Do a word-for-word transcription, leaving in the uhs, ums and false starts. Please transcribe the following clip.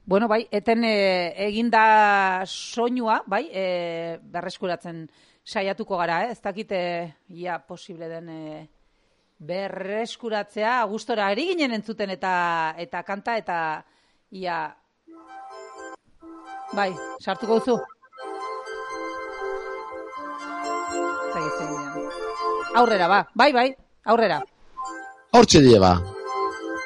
Bueno, bai, eten e, eginda soinua, bai, e, berreskuratzen saiatuko gara, eh? Ez dakite, ia, posible den e, berreskuratzea, gustora ari ginen entzuten eta eta kanta, eta ia, bai, sartuko duzu. Aurrera, ba, bai, bai, aurrera. Hortxe die, ba.